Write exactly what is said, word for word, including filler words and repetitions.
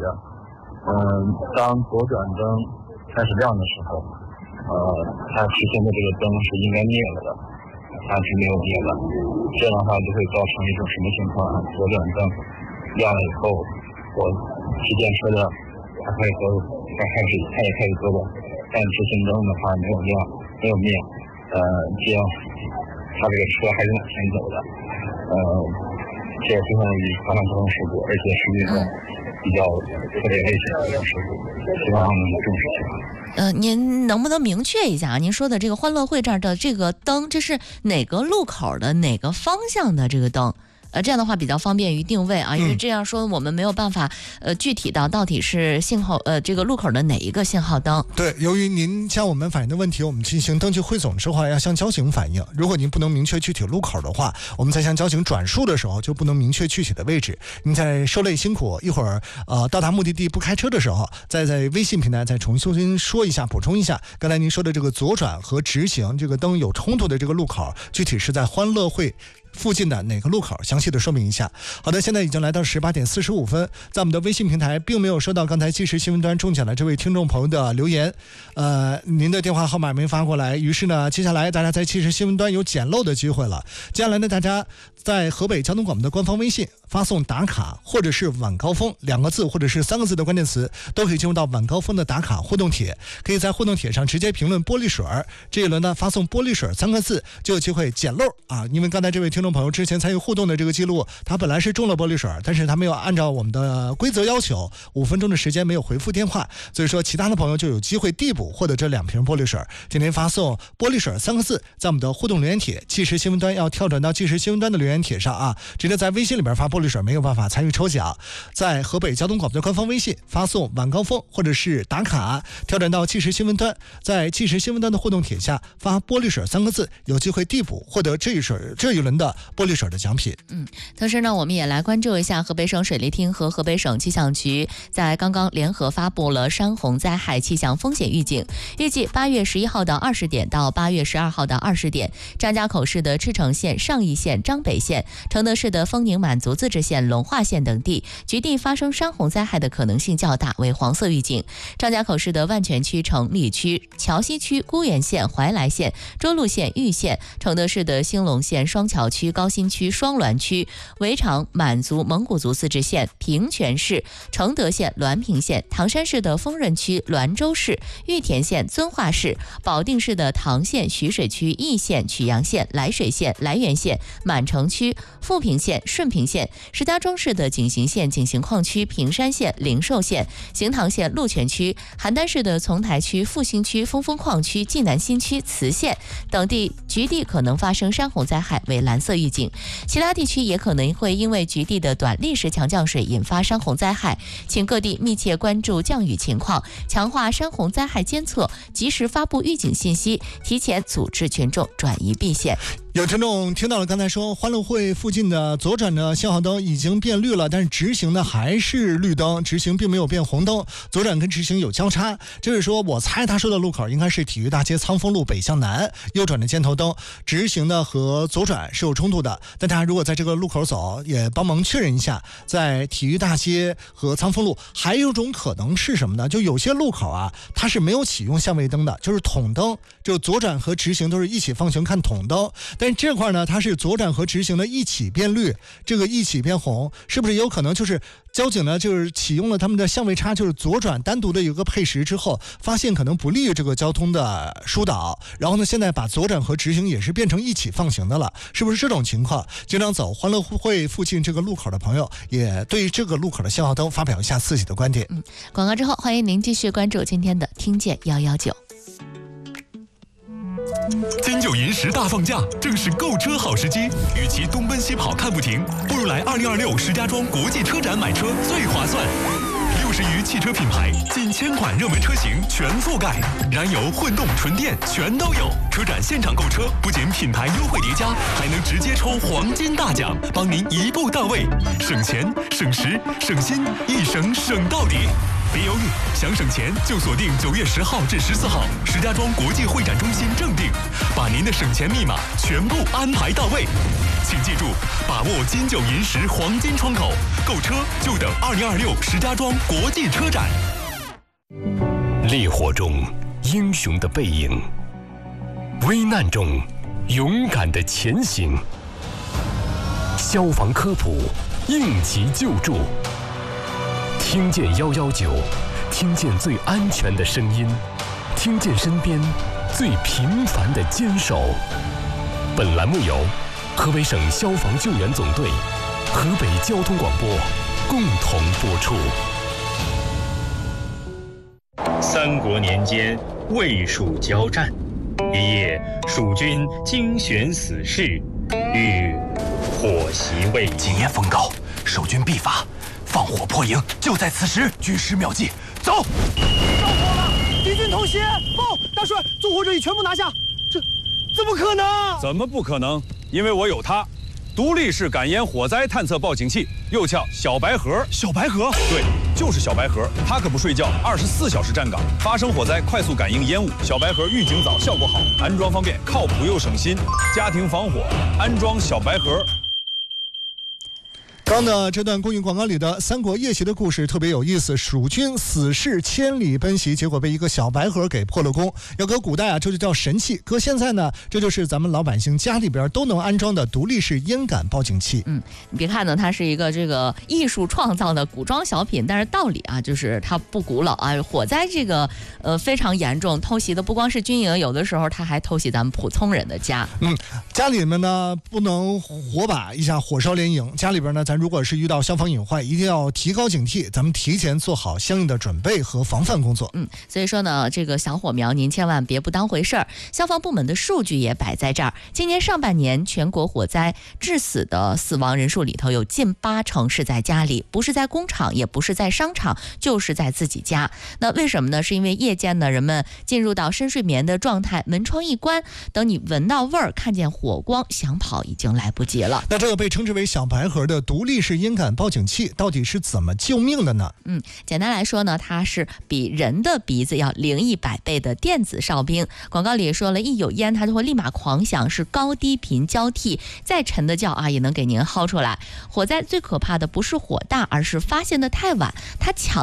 的，嗯、呃，当左转灯开始亮的时候，呃，它实现的这个灯是应该灭了的，它是没有灭的，这样的话就会造成一种什么情况啊？左转灯亮了以后，我骑电车的它开始走，它开始它也开始走了，但直行灯的话没有亮，没有灭，呃，这样它这个车还是往前走的，呃，这也会用于发生交通事故，而且是一种比较特别危险的一种事故，希望能重视起来。 呃，您能不能明确一下，您说的这个欢乐会这儿的这个灯，这是哪个路口的哪个方向的这个灯？呃，这样的话比较方便于定位啊，因为这样说我们没有办法呃具体到到底是信号呃这个路口的哪一个信号灯。 对，由于您向我们反映的问题，我们进行登记汇总之后要向交警反映。如果您不能明确具体路口的话，我们在向交警转述的时候就不能明确具体的位置。您在受累辛苦，一会儿呃到达目的地不开车的时候，再在微信平台再重新说一下，补充一下刚才您说的这个左转和直行这个灯有冲突的这个路口，具体是在欢乐会附近的哪个路口，详细的说明一下。好的，现在已经来到十八点四十五分，在我们的微信平台并没有收到刚才即时新闻端中奖的这位听众朋友的留言，呃，您的电话号码没发过来，于是呢，接下来大家在即时新闻端有捡漏的机会了。接下来呢，大家在河北交通广播的官方微信发送打卡或者是晚高峰两个字或者是三个字的关键词，都可以进入到晚高峰的打卡互动帖，可以在互动帖上直接评论玻璃水，这一轮呢发送玻璃水三个字就有机会捡漏啊！因为刚才这位听众朋友之前参与互动的这个记录，他本来是中了玻璃水，但是他没有按照我们的规则要求五分钟的时间没有回复电话，所以说其他的朋友就有机会递补获得这两瓶玻璃水。今天发送玻璃水三个字在我们的互动留言帖，即时新闻端要跳转到即时新闻端的留言帖上啊，直接在微信里边发玻璃水没有办法参与抽奖，在河北交通广播的官方微信发送晚高峰或者是打卡，跳转到即时新闻端，在即时新闻端的互动帖下发玻璃水三个字，有机会递补获得这一水这一轮的玻璃水的奖品。 嗯，同时呢，我们也来关注一下河北省水利厅和河北省气象局在刚刚联合发布了山洪灾害气象风险预警，预计八月十一号的二十点到八月十二号的二十点，张家口市的赤城县、上邑县、张北县、承德市的丰宁满族自治县、龙化县等地局地发生山洪灾害的可能性较大，为黄色预警。张家口市的万泉区、城里区、桥西区、沽源县、怀来县、涿鹿县、玉县；承德市的兴隆县、双桥区、高新区、双滦区、围场满族蒙古族自治县、平泉市、承德县、滦平县；唐山市的丰润区、滦州市、玉田县、遵化市；保定市的唐县、徐水区、义县、曲阳县、涞水县、涞源县、满城区、富平县、顺平县；石家庄市的景行县、景行矿区、平山县、灵寿县、行唐县、鹿泉区；邯郸市的丛台区、复兴区、峰峰矿区、济南新区、磁县等地局地可能发生山洪灾害，为蓝色预警。其他地区也可能会因为局地的短历时强降水引发山洪灾害，请各地密切关注降雨情况，强化山洪灾害监测，及时发布预警信息，提前组织群众转移避险。 有听众听到了刚才说欢乐会附近的左转的信号灯已经变绿了，但是直行呢还是绿灯，直行并没有变红灯，左转跟直行有交叉。就是说我猜他说的路口应该是体育大街仓丰路北向南，右转的箭头灯，直行呢和左转是有冲突的。但大家如果在这个路口走，也帮忙确认一下，在体育大街和仓丰路还有种可能是什么呢？就有些路口啊它是没有启用相位灯的，就是统灯，就左转和直行都是一起放行看统灯，但这块呢它是左转和直行的一起变绿，这个一起变红，是不是有可能就是交警呢就是启用了他们的相位差，就是左转单独的有个配时之后，发现可能不利于这个交通的疏导，然后呢现在把左转和直行也是变成一起放行的了，是不是这种情况？经常走欢乐会附近这个路口的朋友也对这个路口的信号灯发表一下自己的观点。 嗯，广告之后欢迎您继续关注今天的听见一一九。 金九银十大放假，正是购车好时机。与其东奔西跑看不停，不如来二零二六石家庄国际车展买车最划算。六十余汽车品牌，近千款热门车型全覆盖，燃油、混动、纯电全都有。车展现场购车，不仅品牌优惠叠加，还能直接抽黄金大奖，帮您一步到位，省钱、省时、省心，一省省到底。别犹豫，想省钱就锁定九月十号至十四号石家庄国际会展中心正定，把您的省钱密码全部安排到位。 请记住，把握金九银十黄金窗口，购车就等二零二六石家庄国际车展。 烈火中英雄的背影，危难中勇敢的前行。消防科普，应急救助。听见一一九，听见最安全的声音，听见身边最平凡的坚守。本栏目由河北省消防救援总队、河北交通广播共同播出。 三国年间，魏蜀交战，一夜，蜀军精选死士，欲火袭魏。 今夜风高，守军必发，放火破营，就在此时。军师妙计，走！ 着火了，敌军偷袭！报，大帅，纵火者已全部拿下。这怎么可能？ 怎么不可能？因为我有它。独立式感烟火灾探测报警器，又叫小白盒。 小白盒， 对，就是小白盒。它可不睡觉，二十四小时站岗，发生火灾快速感应烟雾。小白盒预警早，效果好，安装方便，靠谱又省心。家庭防火，安装小白盒。 刚的这段公益广告里的三国夜袭的故事特别有意思，蜀军死士千里奔袭，结果被一个小白盒给破了功。要搁古代啊，这就叫神器；搁现在呢，这就是咱们老百姓家里边都能安装的独立式烟感报警器。 嗯，你别看呢，它是一个这个艺术创造的古装小品，但是道理啊，就是它不古老啊。火灾这个呃非常严重，偷袭的不光是军营，有的时候它还偷袭咱们普通人的家。 嗯，家里面呢不能火把一下火烧连营，家里边呢咱如果是遇到消防隐患，一定要提高警惕，咱们提前做好相应的准备和防范工作。 嗯，所以说呢，这个小火苗您千万别不当回事儿。消防部门的数据也摆在这儿，今年上半年全国火灾致死的死亡人数里头，有近八成是在家里，不是在工厂，也不是在商场，就是在自己家。那为什么呢？是因为夜间呢，人们进入到深睡眠的状态，门窗一关，等你闻到味儿，看见火光，想跑已经来不及了。 那这个被称之为小白盒的独立式烟感报警器到底是怎么救命的呢？ 嗯，简单来说呢，它是比人的鼻子要灵一百倍的电子哨兵。广告里也说了，一有烟它就会立马狂响，是高低频交替，再沉的觉啊也能给您薅出来。火灾最可怕的不是火大，而是发现的太晚，它抢